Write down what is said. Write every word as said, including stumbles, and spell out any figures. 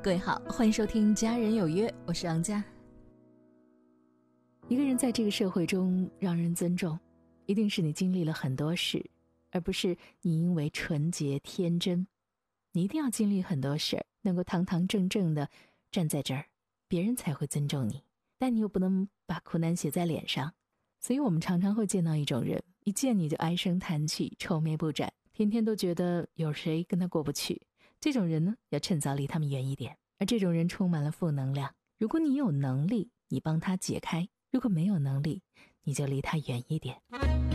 各位好，欢迎收听家人有约，我是杨佳。一个人在这个社会中让人尊重，一定是你经历了很多事，而不是你因为纯洁天真。你一定要经历很多事，能够堂堂正正的站在这儿，别人才会尊重你，但你又不能把苦难写在脸上。所以我们常常会见到一种人，一见你就唉声叹气，愁眉不展，天天都觉得有谁跟他过不去。这种人呢，要趁早离他们远一点。而这种人充满了负能量，如果你有能力，你帮他解开；如果没有能力，你就离他远一点。